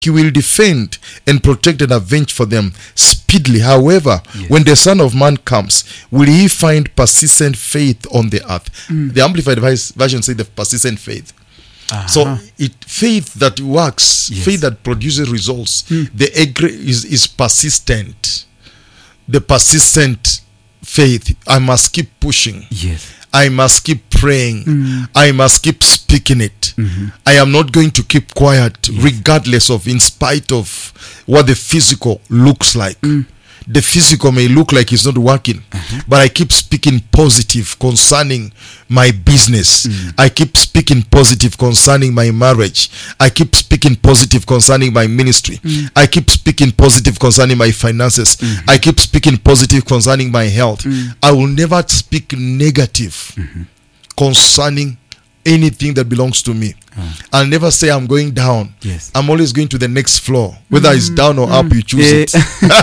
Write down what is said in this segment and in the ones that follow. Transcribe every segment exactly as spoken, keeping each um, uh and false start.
He will defend and protect and avenge for them speedily. However, yes. when the Son of Man comes, will he find persistent faith on the earth? Mm. The Amplified Version says the persistent faith. Uh-huh. So it faith that works, yes. faith that produces results, mm. the egre is, is persistent. The persistent faith. I must keep pushing. Yes. I must keep praying. Mm. I must keep speaking it. Mm-hmm. I am not going to keep quiet, yes. regardless of, in spite of what the physical looks like. Mm. The physical may look like it's not working, uh-huh. but I keep speaking positive concerning my business. Mm. I keep speaking positive concerning my marriage. I keep speaking positive concerning my ministry. Mm. I keep speaking positive concerning my finances. Mm-hmm. I keep speaking positive concerning my health. Mm. I will never speak negative mm-hmm. concerning anything that belongs to me. Oh. I'll never say I'm going down. Yes. I'm always going to the next floor. Whether mm. it's down or mm. up, you choose yeah.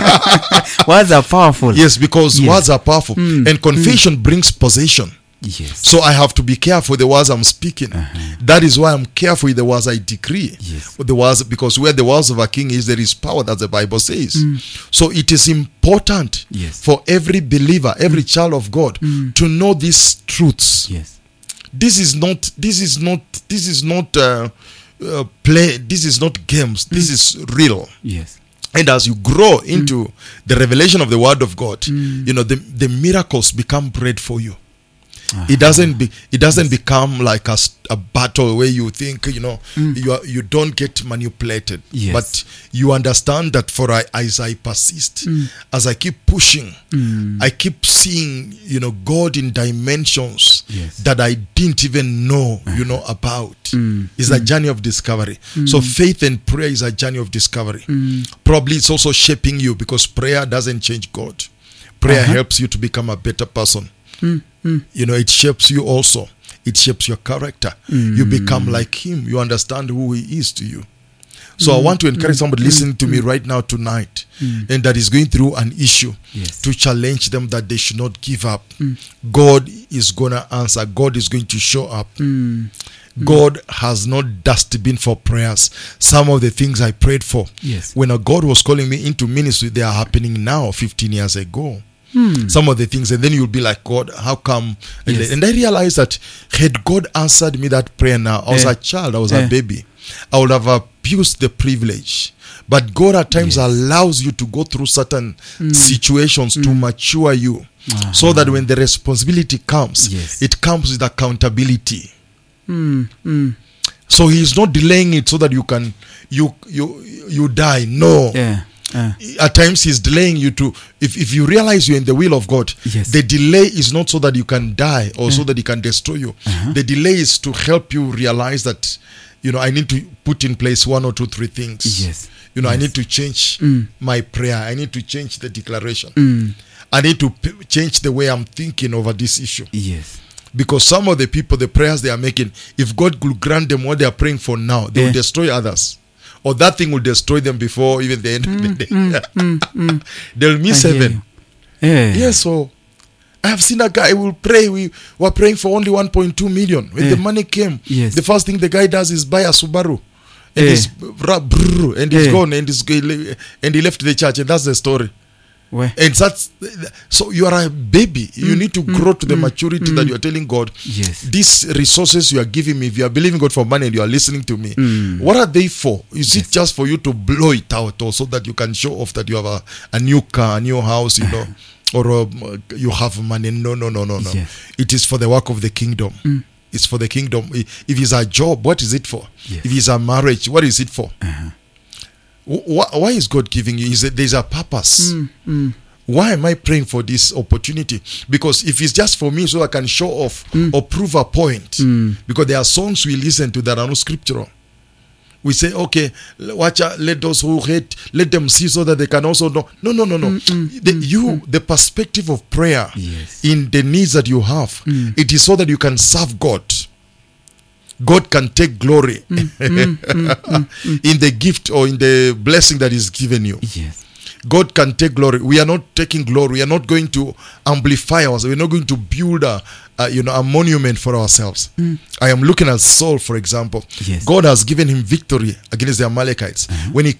it. Words are powerful. Yes, because yes. words are powerful. Mm. And confession mm. brings possession. Yes. So I have to be careful with the words I'm speaking. Uh-huh. That is why I'm careful with the words I decree. Yes. With the words, because where the words of a king is, there is power, that the Bible says. Mm. So it is important yes. for every believer, every mm. child of God, mm. to know these truths. Yes. This is not. This is not. This is not uh, uh, play. This is not games. Mm. This is real. Yes. And as you grow into mm. the revelation of the Word of God, mm. you know the the miracles become bread for you. Uh-huh. It doesn't be. It doesn't yes. become like a, a battle where you think you know mm. you are, you don't get manipulated. Yes. But you understand that for I, as I persist, mm. as I keep pushing, mm. I keep seeing you know God in dimensions yes. that I didn't even know uh-huh. you know about. Mm. It's mm. a journey of discovery. Mm. So faith and prayer is a journey of discovery. Mm. Probably it's also shaping you, because prayer doesn't change God. Prayer uh-huh. helps you to become a better person. Mm. Mm. You know, it shapes you also. It shapes your character. Mm. You become like him. You understand who he is to you. So mm. I want to encourage mm. somebody mm. listening to mm. me right now tonight, mm. and that is going through an issue, yes. to challenge them that they should not give up. Mm. God is going to answer. God is going to show up. Mm. God has no dustbin for prayers. Some of the things I prayed for, yes. when a God was calling me into ministry, they are happening now, fifteen years ago. Hmm. Some of the things, and then you'll be like, God, how come? And, Yes. then, and I realized that had God answered me that prayer now, I was Eh. a child, I was Eh. a baby, I would have abused the privilege. But God at times Yes. allows you to go through certain Mm. situations to Mm. mature you, uh-huh. so that when the responsibility comes, yes. it comes with accountability. Mm. Mm. So He's not delaying it so that you can you you you die. No. Yeah. Uh. At times He's delaying you to, if, if you realize you're in the will of God, Yes. the delay is not so that you can die or Yeah. so that He can destroy you. Uh-huh. The delay is to help you realize that, you know, I need to put in place one or two, three things. Yes. You know, yes. I need to change Mm. my prayer. I need to change the declaration. Mm. I need to p- change the way I'm thinking over this issue. Yes. Because some of the people, the prayers they are making, if God could grant them what they are praying for now, they Yeah. will destroy others. Or that thing will destroy them before even the end of the day. Mm, mm, mm. They'll miss I hear heaven. you. Yeah. Yes, so I have seen a guy will pray. We were praying for only one point two million. When Yeah. the money came, Yes. the first thing the guy does is buy a Subaru. And Yeah. he's bra- brrr, and he's Yeah. gone and he's and he left the church, and that's the story. Where? And that's so you are a baby. You Mm, need to mm, grow to the mm, maturity mm. that you are telling God. Yes. These resources you are giving me, if you are believing God for money and you are listening to me, Mm. what are they for? Is Yes. it just for you to blow it out, or so that you can show off that you have a, a new car, a new house, you know, or um, you have money? No, no, no, no, no. Yes. It is for the work of the kingdom. Mm. It's for the kingdom. If it's a job, what is it for? Yes. If it's a marriage, what is it for? Uh-huh. Wh- Why is God giving you? Is it, there's a purpose. Mm. Mm. Why am I praying for this opportunity? Because if it's just for me so I can show off Mm. or prove a point, Mm. because there are songs we listen to that are not scriptural. We say, okay, l- watch out, let those who hate, let them see so that they can also know. No, no, no, no. Mm, mm, the, mm, you, mm. the perspective of prayer Yes. in the needs that you have, Mm. it is so that you can serve God. God can take glory Mm, mm, mm, mm, mm. in the gift or in the blessing that is given you. Yes. God can take glory. We are not taking glory. We are not going to amplify ourselves. We're not going to build a, a you know a monument for ourselves. I am looking at Saul, for example. Yes. God has given him victory against the Amalekites. Uh-huh. When he